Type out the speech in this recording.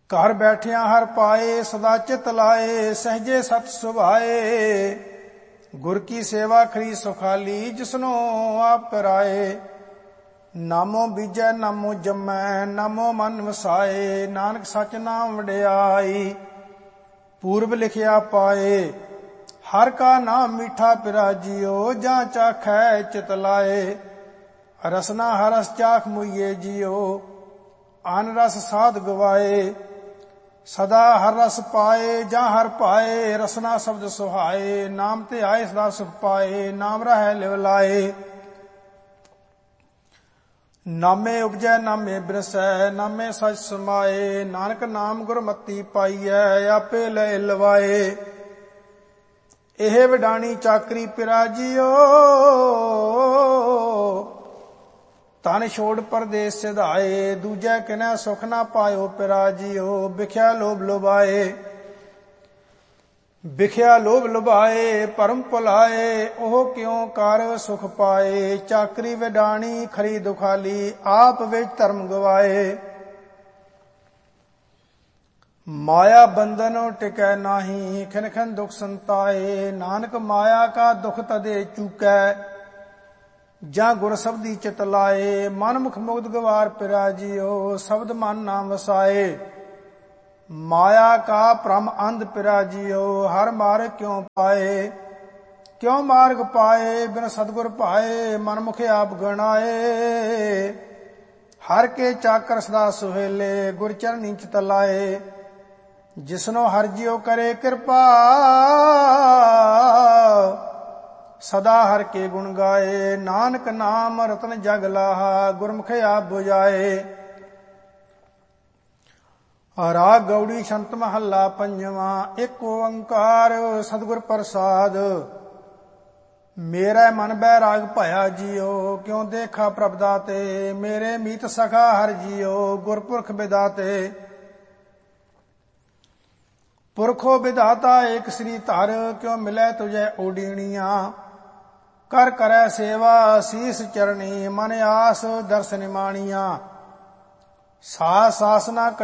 ਘਰ ਬੈਠਿਆਂ ਹਰ ਪਾਏ ਸਦਾ ਚਿਤ ਲਾਏ, ਸਹਿਜੇ ਸਤ ਸੁਭਾਏ। ਗੁਰ ਕੀ ਸੇਵਾ ਖਰੀ ਸੁਖਾਲੀ, ਜਿਸਨੋ ਆਪ ਕਰਾਏ। ਨਾਮੋ ਬੀਜੈ ਨਾਮੋ ਜੰਮੈ, ਨਾਮੋ ਮਨ ਵਸਾਏ। ਨਾਨਕ ਸਚ ਨਾਮ ਵਡਿਆਈ, ਪੂਰਬ ਲਿਖਿਆ ਪਾਏ। ਹਰ ਕਾ ਨਾਮ ਮੀਠਾ ਪਿਰਾ ਜੀਓ, ਜਾਂ ਚਾਖੈ ਚਿਤ ਲਾਏ। ਰਸਨਾ ਹਰਸ ਚਾਖ ਮੁਈਏ ਜੀਓ, ਅਨ ਰਸ ਸਾਧ ਗਵਾਏ। ਸਦਾ ਹਰ ਰਸ ਪਾਏ, ਜਾਂ ਹਰ ਪਾਏ। ਰਸਨਾ ਸ਼ਬਦ ਸੁਹਾਏ, ਨਾਮ ਤੇ ਆਏ ਸਦਾ ਸੁਖ ਪਾਏ। ਨਾਮ ਰਹਿ ਲਿਵ ਲਾਏ। ਨਾਮੇ ਉਪਜੈ ਨਾਮੇ ਬਿਰਸੈ, ਨਾਮੇ ਸਚ ਸਮਾਏ। ਨਾਨਕ ਨਾਮ ਗੁਰਮਤੀ ਪਾਈਐ, ਆਪੇ ਲੈ ਲਵਾਏ। ਇਹ ਵਡਾਣੀ ਚਾਕਰੀ ਪਿਰਾ ਜੀਓ, ਤਨ ਛੋੜ ਪਰਦੇਸ ਸਿਧਾਏ। ਦੂਜੈ ਕਿਨੈ ਸੁਖ ਨਾ ਪਾਇਓ ਪਿਰਾ ਜੀਓ, ਬਿਖਿਆ ਲੋਭ ਲੁਭਾਏ। ਬਿਖਿਆ ਲੋਭ ਲੁਭਾਏ, ਭਰਮ ਭੁਲਾਏ। ਉਹ ਕਿਉ ਕਰ ਸੁਖ ਪਾਏ। ਚਾਕਰੀ ਵਡਾਣੀ ਖਰੀ ਦੁਖਾਲੀ, ਆਪ ਵਿੱਚ ਧਰਮ ਗਵਾਏ। ਮਾਇਆ ਬੰਧਨ ਟਿਕੈ ਨਾਹੀ, ਖਿਨ ਖਿਨ ਦੁਖ ਸੰਤਾਏ। ਨਾਨਕ ਮਾਇਆ ਕਾ ਦੁਖ ਤਦੇ ਚੂਕੈ, ਜਾਂ ਗੁਰ ਸਬਦੀ ਚਿਤ ਲਾਏ। ਮਨ ਮੁਖ ਮੁਗਧ ਗਵਾਰ ਪਿਰਾ ਜੀਓ, ਸ਼ਬਦ ਮਨ ਨਾਮ ਵਸਾਏ। ਮਾਇਆ ਕਾ ਭ੍ਰਮ ਅੰਧ ਪਿਰਾ ਜੀਓ, ਹਰ ਮਾਰਗ ਕਿਉ ਪਾਏ। ਕਿਉ ਮਾਰਗ ਪਾਏ, ਬਿਨ ਸਤਿਗੁਰ ਭਾਏ। ਮਨ ਮੁਖ ਆਪ ਗਣਾਏ। ਹਰ ਕੇ ਚਾਕਰ ਸਦਾ ਸੁਹੇਲੇ, ਗੁਰ ਚਰਨੀ ਚਿਤ ਲਾਏ। ਜਿਸਨੋ ਹਰਿ ਜਿਉ ਕਰੇ ਕਿਰਪਾ, ਸਦਾ ਹਰਿ ਕੇ ਗੁਣ ਗਾਏ। ਨਾਨਕ ਨਾਮ ਰਤਨ ਜਗ ਲਾਹਾ, ਗੁਰਮੁਖ ਆਪ 부ਝਾਏ। ਰਾਗ ਗੌੜੀ ਛੰਤ ਮਹੱਲਾ ਪੰਜਵਾਂ। ਇੱਕ ਓੰਕਾਰ ਸਤਿਗੁਰ ਪ੍ਰਸਾਦ। ਮੇਰਾ ਮਨ ਬੈਰਾਗ ਭਇਆ ਜੀਓ, ਕਿਉ ਦੇਖਾ ਪ੍ਰਭ ਦਾਤੇ। ਮੇਰੇ ਮੀਤ ਸਖਾ ਹਰਿ ਜੀਓ, ਗੁਰਪੁਰਖ ਵਿਦਾਤੇ। ਪੁਰਖੋ ਵਿਧਾਤਾ ਏਕ ਸ੍ਰੀ ਧਰ, ਕਿਉ ਮਿਲੈ ਤੁਝੈ ਓਡੀਣੀਆਂ। ਕਰ ਕਰੈ ਸੇਵਾ ਸੀਸ ਚਰਣੀ, ਮਨ ਆਸ ਦਰਸ ਨਿਮਾਣੀਆਂ। ਸਾਸ ਸਾਸ ਨਾ